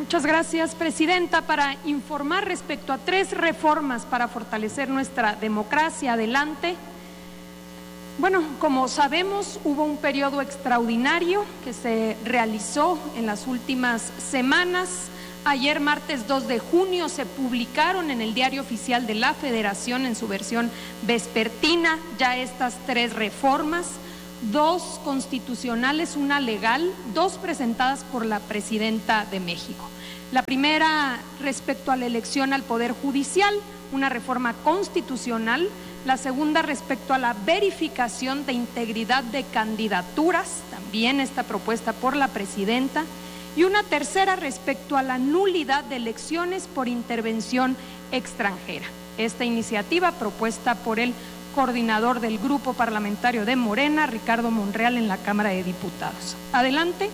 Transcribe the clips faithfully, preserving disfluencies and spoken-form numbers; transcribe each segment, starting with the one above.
Muchas gracias, Presidenta. Para informar respecto a tres reformas para fortalecer nuestra democracia. Adelante. Bueno, como sabemos, hubo un periodo extraordinario que se realizó en las últimas semanas. Ayer, martes dos de junio, se publicaron en el Diario Oficial de la Federación, en su versión vespertina, ya estas tres reformas, dos constitucionales, una legal, dos presentadas por la Presidenta de México. La primera respecto a la elección al Poder Judicial, una reforma constitucional. La segunda respecto a la verificación de integridad de candidaturas, también está propuesta por la Presidenta. Y una tercera respecto a la nulidad de elecciones por intervención extranjera. Esta iniciativa propuesta por el coordinador del Grupo Parlamentario de Morena, Ricardo Monreal, en la Cámara de Diputados. Adelante.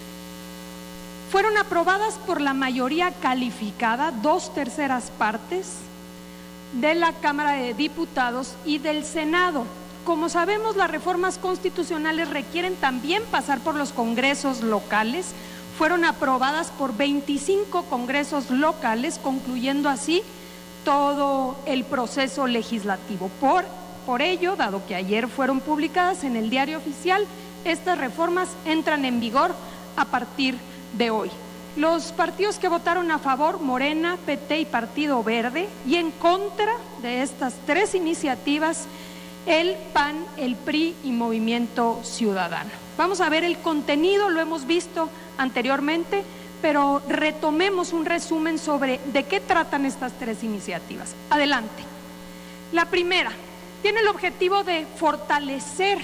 Fueron aprobadas por la mayoría calificada, dos terceras partes, de la Cámara de Diputados y del Senado. Como sabemos, las reformas constitucionales requieren también pasar por los congresos locales. Fueron aprobadas por veinticinco congresos locales, concluyendo así todo el proceso legislativo. Por, por ello, dado que ayer fueron publicadas en el Diario Oficial, estas reformas entran en vigor a partir de hoy. Los partidos que votaron a favor, Morena, P T y Partido Verde, y en contra de estas tres iniciativas, el P A N, el P R I y Movimiento Ciudadano. Vamos a ver el contenido, lo hemos visto anteriormente, pero retomemos un resumen sobre de qué tratan estas tres iniciativas. Adelante. La primera tiene el objetivo de fortalecer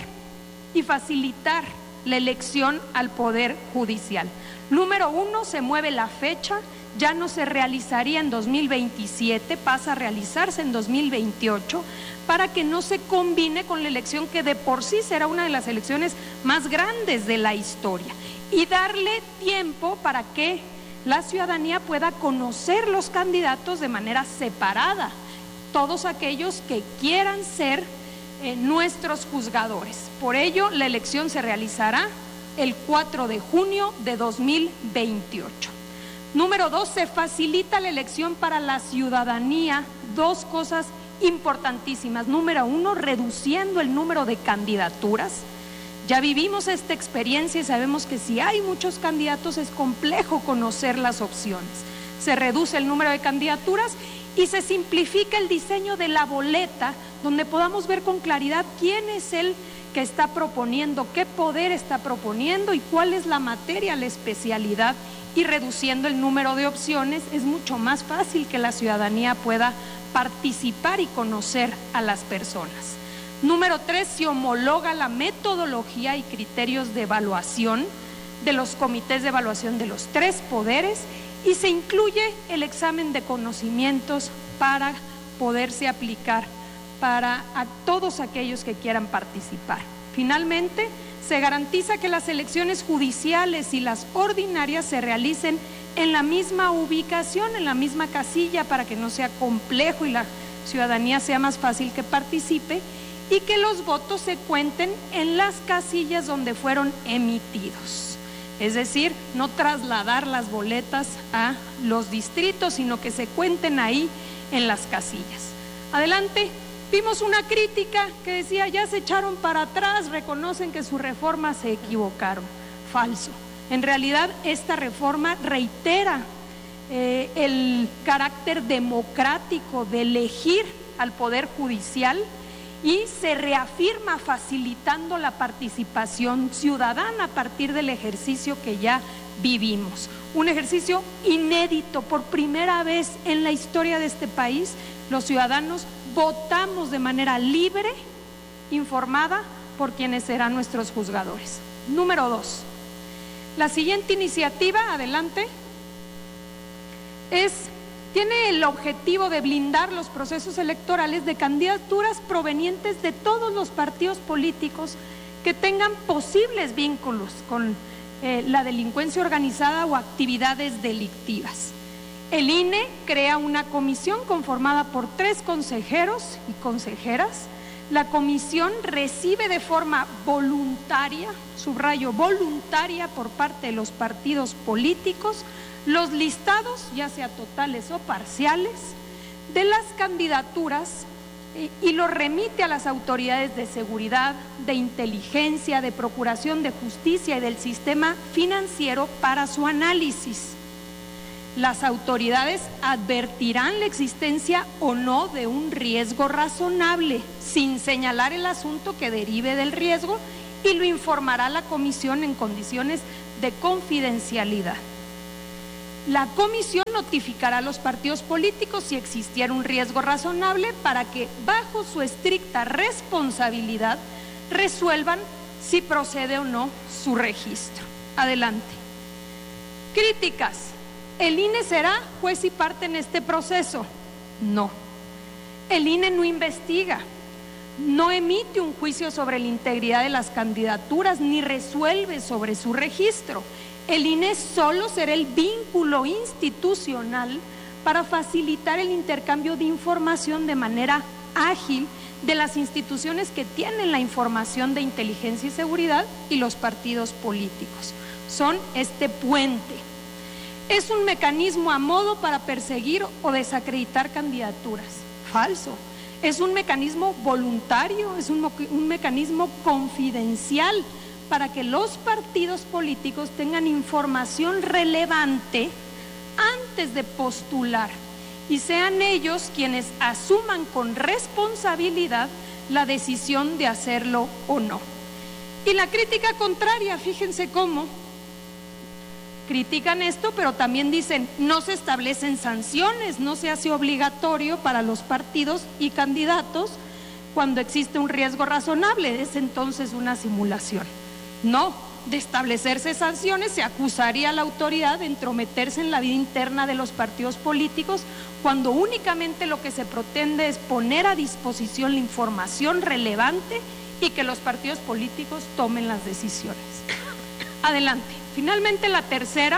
y facilitar la elección al Poder Judicial. Número uno, se mueve la fecha, ya no se realizaría en dos mil veintisiete, pasa a realizarse en dos mil veintiocho, para que no se combine con la elección que de por sí será una de las elecciones más grandes de la historia, y darle tiempo para que la ciudadanía pueda conocer los candidatos de manera separada, todos aquellos que quieran ser eh, nuestros juzgadores. Por ello, la elección se realizará el cuatro de junio de dos mil veintiocho. Número dos, se facilita la elección para la ciudadanía. Dos cosas importantísimas. Número uno, reduciendo el número de candidaturas. Ya vivimos esta experiencia y sabemos que si hay muchos candidatos es complejo conocer las opciones. Se reduce el número de candidaturas y se simplifica el diseño de la boleta, donde podamos ver con claridad quién es el que está proponiendo, qué poder está proponiendo y cuál es la materia, la especialidad, y reduciendo el número de opciones es mucho más fácil que la ciudadanía pueda participar y conocer a las personas. Número tres, se homologa la metodología y criterios de evaluación de los comités de evaluación de los tres poderes y se incluye el examen de conocimientos para poderse aplicar para a todos aquellos que quieran participar. Finalmente, se garantiza que las elecciones judiciales y las ordinarias se realicen en la misma ubicación, en la misma casilla, para que no sea complejo y la ciudadanía sea más fácil que participe, y que los votos se cuenten en las casillas donde fueron emitidos. Es decir, no trasladar las boletas a los distritos, sino que se cuenten ahí en las casillas. Adelante. Vimos una crítica que decía, ya se echaron para atrás, reconocen que su reforma se equivocaron. Falso. En realidad, esta reforma reitera eh, el carácter democrático de elegir al Poder Judicial y se reafirma facilitando la participación ciudadana a partir del ejercicio que ya vivimos. Un ejercicio inédito, por primera vez en la historia de este país, los ciudadanos votamos de manera libre, informada por quienes serán nuestros juzgadores. Número dos, la siguiente iniciativa, adelante, es, tiene el objetivo de blindar los procesos electorales de candidaturas provenientes de todos los partidos políticos que tengan posibles vínculos con eh, la delincuencia organizada o actividades delictivas. El I N E crea una comisión conformada por tres consejeros y consejeras. La comisión recibe de forma voluntaria, subrayo voluntaria, por parte de los partidos políticos, los listados, ya sea totales o parciales, de las candidaturas y lo remite a las autoridades de seguridad, de inteligencia, de procuración de justicia y del sistema financiero para su análisis. Las autoridades advertirán la existencia o no de un riesgo razonable, sin señalar el asunto que derive del riesgo, y lo informará a la comisión en condiciones de confidencialidad. La comisión notificará a los partidos políticos si existiera un riesgo razonable para que, bajo su estricta responsabilidad, resuelvan si procede o no su registro. Adelante. Críticas. ¿El I N E será juez y parte en este proceso? No. El I N E no investiga, no emite un juicio sobre la integridad de las candidaturas ni resuelve sobre su registro. El I N E solo será el vínculo institucional para facilitar el intercambio de información de manera ágil de las instituciones que tienen la información de inteligencia y seguridad y los partidos políticos. Son este puente. Es un mecanismo a modo para perseguir o desacreditar candidaturas. Falso. Es un mecanismo voluntario, es un, un mecanismo confidencial para que los partidos políticos tengan información relevante antes de postular y sean ellos quienes asuman con responsabilidad la decisión de hacerlo o no. Y la crítica contraria, fíjense cómo critican esto, pero también dicen no se establecen sanciones, no se hace obligatorio para los partidos y candidatos cuando existe un riesgo razonable, es entonces una simulación. No, de establecerse sanciones se acusaría a la autoridad de entrometerse en la vida interna de los partidos políticos cuando únicamente lo que se pretende es poner a disposición la información relevante y que los partidos políticos tomen las decisiones. Adelante. Finalmente, la tercera,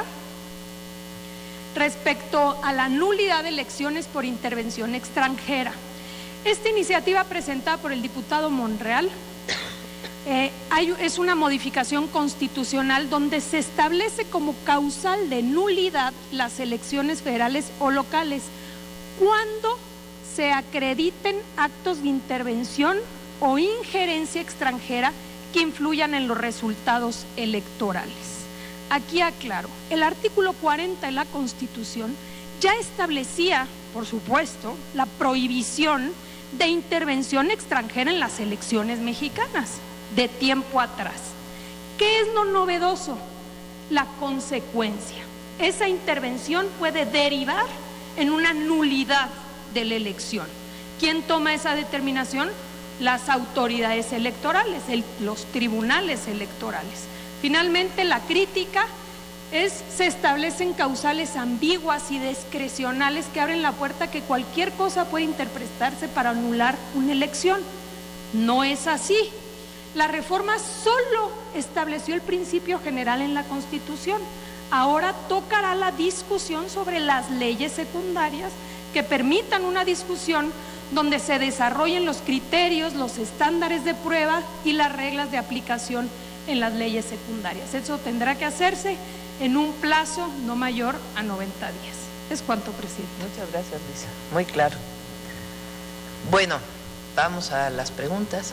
respecto a la nulidad de elecciones por intervención extranjera. Esta iniciativa presentada por el diputado Monreal eh, hay, es una modificación constitucional donde se establece como causal de nulidad las elecciones federales o locales cuando se acrediten actos de intervención o injerencia extranjera que influyan en los resultados electorales. Aquí aclaro, el artículo cuarenta de la Constitución ya establecía, por supuesto, la prohibición de intervención extranjera en las elecciones mexicanas, de tiempo atrás. ¿Qué es lo novedoso? La consecuencia. Esa intervención puede derivar en una nulidad de la elección. ¿Quién toma esa determinación? Las autoridades electorales, el, los tribunales electorales. Finalmente, la crítica es, se establecen causales ambiguas y discrecionales que abren la puerta a que cualquier cosa puede interpretarse para anular una elección. No es así. La reforma solo estableció el principio general en la Constitución. Ahora tocará la discusión sobre las leyes secundarias que permitan una discusión donde se desarrollen los criterios, los estándares de prueba y las reglas de aplicación en las leyes secundarias. Eso tendrá que hacerse en un plazo no mayor a noventa días. Es cuanto, presidente. Muchas gracias, Luisa. Muy claro. Bueno, vamos a las preguntas.